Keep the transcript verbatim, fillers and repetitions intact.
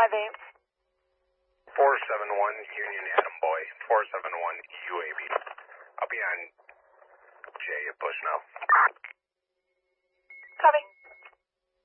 five eight. four seven one Union Adam Boy, four seven one U A V. I'll be on J at Bush now. Copy.